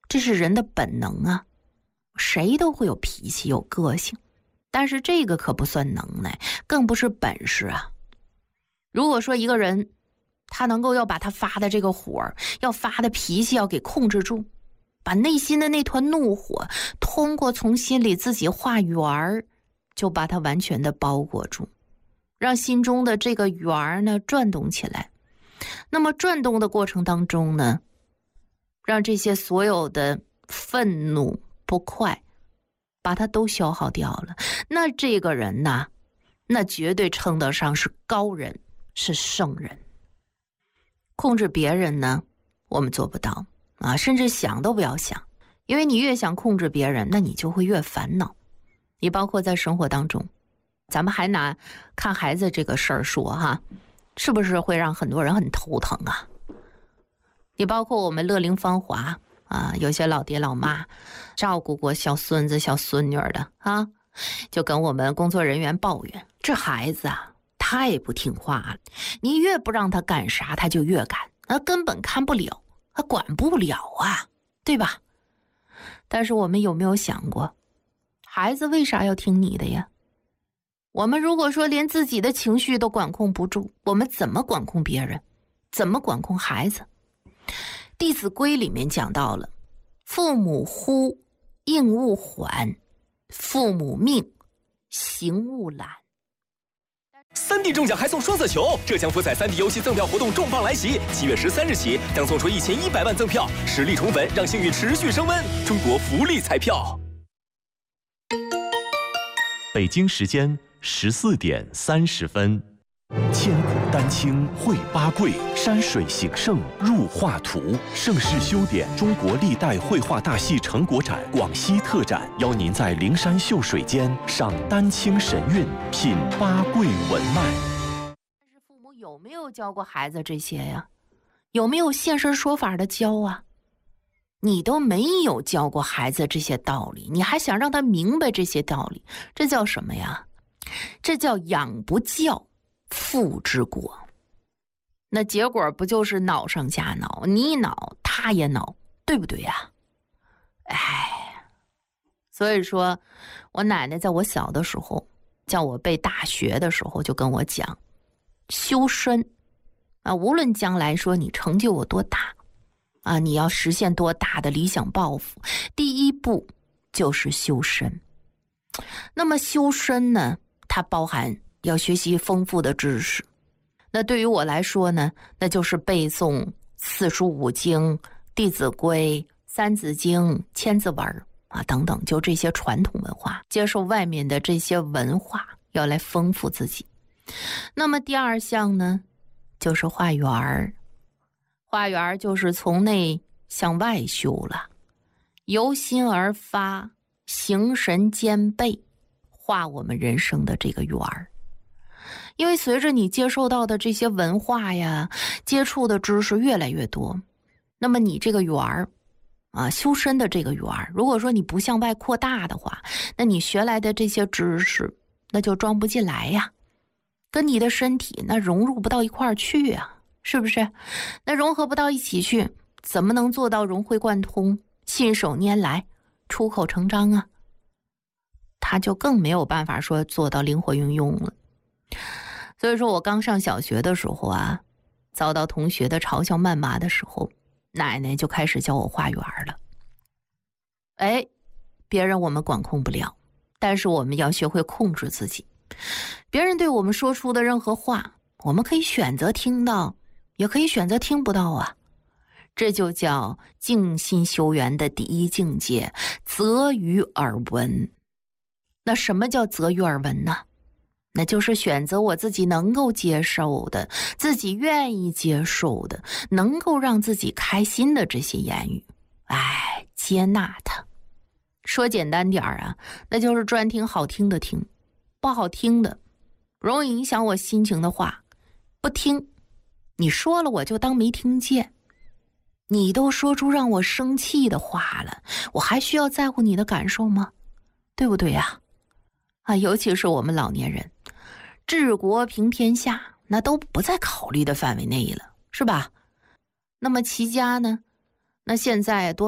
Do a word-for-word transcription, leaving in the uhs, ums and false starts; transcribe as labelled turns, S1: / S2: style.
S1: 这是人的本能啊，谁都会有脾气有个性，但是这个可不算能耐，更不是本事啊。如果说一个人他能够要把他发的这个火，要发的脾气要给控制住，把内心的那团怒火通过从心里自己画圆，就把它完全的包裹住，让心中的这个圆呢转动起来。那么转动的过程当中呢，让这些所有的愤怒不快把它都消耗掉了，那这个人呢，那绝对称得上是高人，是圣人。控制别人呢，我们做不到啊，甚至想都不要想，因为你越想控制别人，那你就会越烦恼。你包括在生活当中，咱们还拿看孩子这个事儿说哈，是不是会让很多人很头疼啊？你包括我们乐龄芳华啊，有些老爹老妈照顾过小孙子小孙女的啊，就跟我们工作人员抱怨，这孩子啊太不听话了，你越不让他干啥他就越干，他根本看不了，他管不了啊，对吧？但是我们有没有想过，孩子为啥要听你的呀？我们如果说连自己的情绪都管控不住，我们怎么管控别人？怎么管控孩子？弟子规里面讲到了，父母呼，应勿缓；父母命，行勿懒。
S2: 三 D 中奖还送双色球，浙江福彩三 D 游戏赠票活动重磅来袭，七月十三日起将送出一千一百万赠票，实力宠粉，让幸运持续升温。中国福利彩票。
S3: 北京时间十四点三十分。千古丹青绘八桂，山水形胜入画图。盛世修典中国历代绘画大戏成果展广西特展，邀您在灵山秀水间赏丹青神韵，品八桂文脉。
S1: 但是父母有没有教过孩子这些呀？有没有现身说法的教啊？你都没有教过孩子这些道理，你还想让他明白这些道理，这叫什么呀？这叫养不教，父之过。那结果不就是恼上加恼，你恼他也恼，对不对呀？哎，所以说我奶奶在我小的时候，叫我背大学的时候就跟我讲，修身啊，无论将来说你成就有多大啊，你要实现多大的理想抱负，第一步就是修身。那么修身呢，它包含要学习丰富的知识。那对于我来说呢，那就是背诵四书五经、弟子规、三字经、千字文啊等等，就这些传统文化，接受外面的这些文化，要来丰富自己。那么第二项呢，就是化缘儿。化缘儿就是从内向外修了，由心而发，形神兼备，化我们人生的这个缘儿。因为随着你接受到的这些文化呀，接触的知识越来越多，那么你这个缘儿啊，修身的这个缘儿，如果说你不向外扩大的话，那你学来的这些知识那就装不进来呀，跟你的身体那融入不到一块儿去啊，是不是？那融合不到一起去，怎么能做到融会贯通、信手拈来、出口成章啊？他就更没有办法说做到灵活运用了。所以说我刚上小学的时候啊，遭到同学的嘲笑谩骂的时候，奶奶就开始教我化缘了。哎，别人我们管控不了，但是我们要学会控制自己。别人对我们说出的任何话，我们可以选择听到，也可以选择听不到啊。这就叫静心修缘的第一境界，择于耳闻。那什么叫择于耳闻呢？那就是选择我自己能够接受的，自己愿意接受的，能够让自己开心的这些言语，哎，接纳它。说简单点啊，那就是专听好听的听，不好听的，容易影响我心情的话，不听。你说了我就当没听见。你都说出让我生气的话了，我还需要在乎你的感受吗？对不对呀？啊，尤其是我们老年人，治国平天下那都不在考虑的范围内了，是吧？那么齐家呢？那现在多